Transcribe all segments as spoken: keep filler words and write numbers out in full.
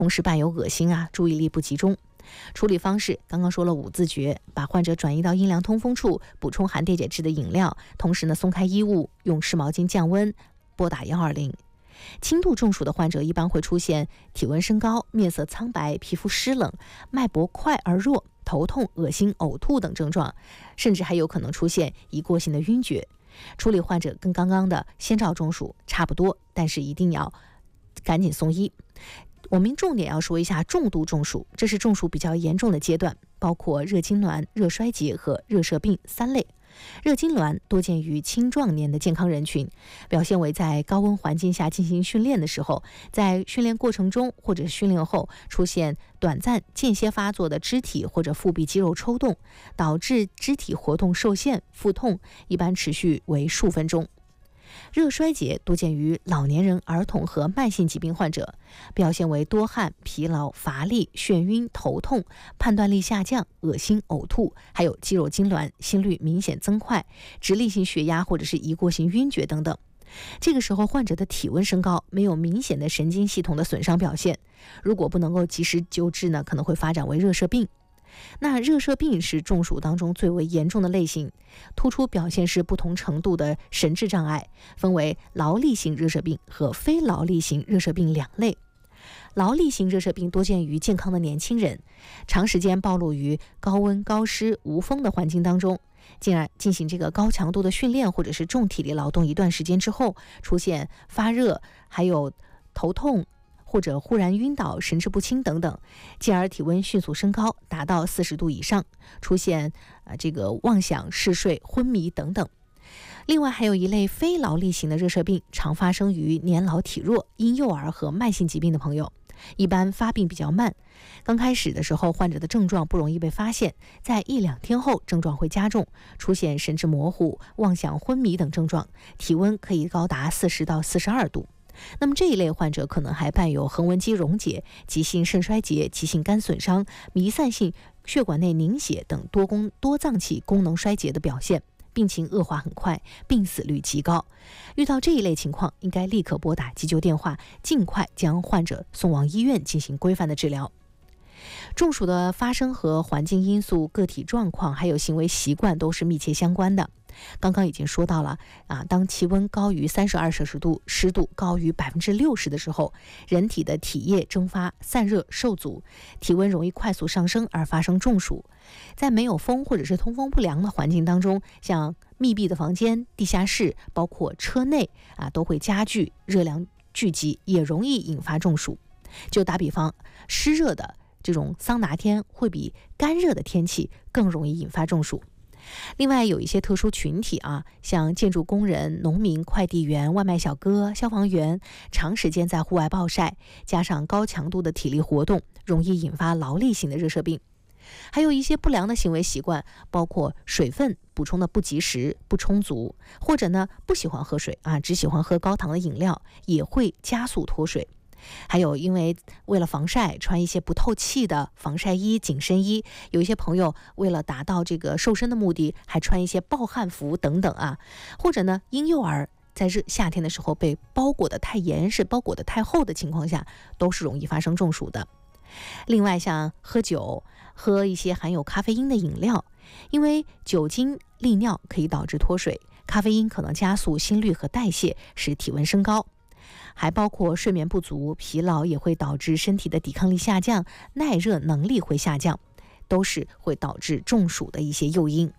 同时伴有恶心啊、注意力不集中。处理方式刚刚说了五字诀，把患者转移到阴凉通风处，补充含电解质的饮料，同时呢松开衣物，用湿毛巾降温，拨打一二零。轻度中暑的患者一般会出现体温升高、面色苍白、皮肤湿冷、脉搏快而弱、头痛、恶心、呕吐等症状，甚至还有可能出现一过性的晕厥。处理患者跟刚刚的先兆中暑差不多，但是一定要赶紧送医。我们重点要说一下重度中暑，这是中暑比较严重的阶段，包括热痉挛、热衰竭和热射病三类。热痉挛多见于青壮年的健康人群，表现为在高温环境下进行训练的时候，在训练过程中或者训练后出现短暂间歇发作的肢体或者腹壁肌肉抽动，导致肢体活动受限、腹痛，一般持续为数分钟。热衰竭多见于老年人、儿童和慢性疾病患者，表现为多汗、疲劳、乏力、眩晕、头痛、判断力下降、恶心、呕吐，还有肌肉痉挛、心率明显增快、直立性血压或者是一过性晕厥等等。这个时候患者的体温升高，没有明显的神经系统的损伤表现，如果不能够及时救治呢，可能会发展为热射病。那热射病是中暑当中最为严重的类型，突出表现是不同程度的神志障碍，分为劳力型热射病和非劳力型热射病两类。劳力型热射病多见于健康的年轻人，长时间暴露于高温、高湿、无风的环境当中，进而进行这个高强度的训练或者是重体力劳动一段时间之后，出现发热，还有头痛，或者忽然晕倒、神志不清等等，进而体温迅速升高，达到四十度以上，出现呃这个妄想、嗜睡、昏迷等等。另外还有一类非劳力型的热射病，常发生于年老体弱、婴幼儿和慢性疾病的朋友，一般发病比较慢，刚开始的时候患者的症状不容易被发现，在一两天后症状会加重，出现神志模糊、妄想、昏迷等症状，体温可以高达四十到四十二度。那么这一类患者可能还伴有横纹肌溶解、急性肾衰竭、急性肝损伤、弥散性血管内凝血等多功多脏器功能衰竭的表现，病情恶化很快，病死率极高。遇到这一类情况，应该立刻拨打急救电话，尽快将患者送往医院进行规范的治疗。中暑的发生和环境因素、个体状况还有行为习惯都是密切相关的。刚刚已经说到了啊，当气温高于三十二摄氏度，湿度高于百分之六十的时候，人体的体液蒸发、散热受阻，体温容易快速上升而发生中暑。在没有风或者是通风不良的环境当中，像密闭的房间、地下室，包括车内啊，都会加剧热量聚集，也容易引发中暑。就打比方，湿热的这种桑拿天会比干热的天气更容易引发中暑。另外有一些特殊群体啊，像建筑工人、农民、快递员、外卖小哥、消防员，长时间在户外暴晒，加上高强度的体力活动，容易引发劳力型的热射病。还有一些不良的行为习惯，包括水分补充的不及时、不充足，或者呢不喜欢喝水啊，只喜欢喝高糖的饮料，也会加速脱水。还有因为为了防晒穿一些不透气的防晒衣、紧身衣，有一些朋友为了达到这个瘦身的目的，还穿一些暴汗服等等啊，或者呢婴幼儿在热夏天的时候被包裹的太严实、包裹的太厚的情况下，都是容易发生中暑的。另外像喝酒、喝一些含有咖啡因的饮料，因为酒精利尿可以导致脱水，咖啡因可能加速心率和代谢，使体温升高。还包括睡眠不足、疲劳也会导致身体的抵抗力下降，耐热能力会下降，都是会导致中暑的一些诱因。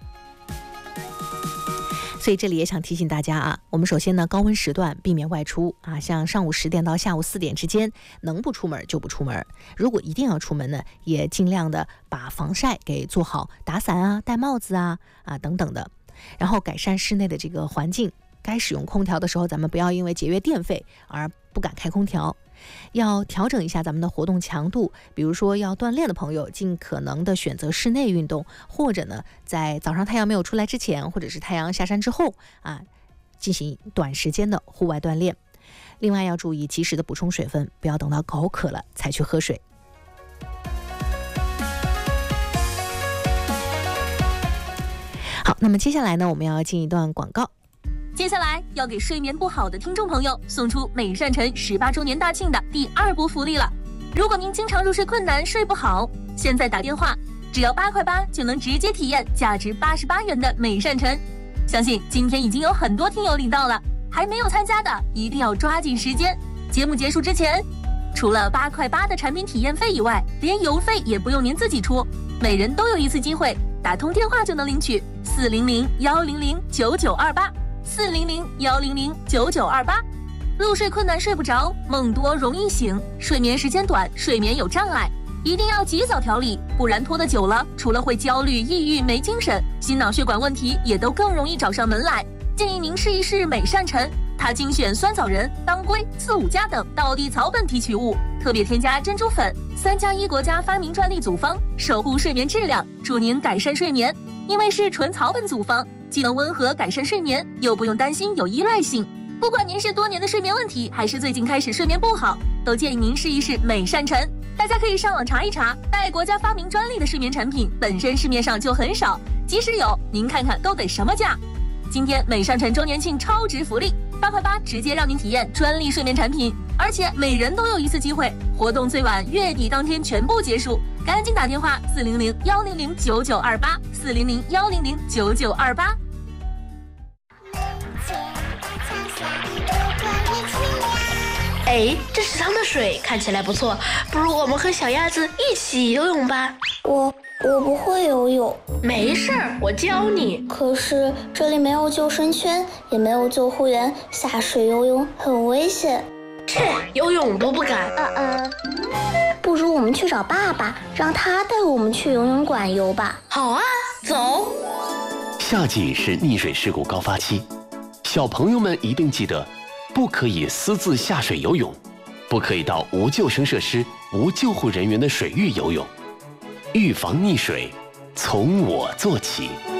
所以这里也想提醒大家啊，我们首先呢，高温时段避免外出啊，像上午十点到下午四点之间，能不出门就不出门。如果一定要出门呢，也尽量的把防晒给做好，打伞啊、戴帽子啊啊等等的，然后改善室内的这个环境。该使用空调的时候，咱们不要因为节约电费而不敢开空调，要调整一下咱们的活动强度，比如说要锻炼的朋友尽可能的选择室内运动，或者呢在早上太阳没有出来之前，或者是太阳下山之后啊，进行短时间的户外锻炼。另外要注意及时的补充水分，不要等到口渴了才去喝水。好，那么接下来呢，我们要进一段广告。 接下来要给睡眠不好的听众朋友送出美善辰十八周年大庆的第二波福利了。 如果您经常入睡困难、睡不好，现在打电话，只要八块八就能直接体验价值八十八元的美善晨。相信今天已经有很多听友领到了，还没有参加的一定要抓紧时间。节目结束之前，除了八块八的产品体验费以外，连邮费也不用您自己出，每人都有一次机会，打通电话就能领取四零零幺零零九九二八四零零幺零零九九二八。入睡困难睡不着，梦多容易醒，睡眠时间短，睡眠有障碍，一定要及早调理，不然拖得久了，除了会焦虑、抑郁、没精神，心脑血管问题也都更容易找上门来。建议您试一试美善晨，它精选酸枣仁、当归、四五加等道地草本提取物，特别添加珍珠粉，三加一国家发明专利组方，守护睡眠质量，助您改善睡眠。因为是纯草本组方，既能温和改善睡眠，又不用担心有依赖性。不管您是多年的睡眠问题，还是最近开始睡眠不好，都建议您试一试美善晨。大家可以上网查一查，带国家发明专利的睡眠产品本身市面上就很少，即使有，您看看都得什么价。今天美善晨周年庆超值福利，八块八直接让您体验专利睡眠产品，而且每人都有一次机会，活动最晚月底当天全部结束，赶紧打电话四零零幺零零九九二八四零零幺零零九九二八。 哎，这池塘的水看起来不错，不如我们和小鸭子一起游泳吧。 我我不会游泳。 没事儿，我教你。 可是这里没有救生圈，也没有救护员，下水游泳很危险。 切，游泳都不敢。 嗯嗯，不如我们去找爸爸，让他带我们去游泳馆游吧。 好啊，走。 夏季是溺水事故高发期，小朋友们一定记得，不可以私自下水游泳，不可以到无救生设施、无救护人员的水域游泳。预防溺水，从我做起。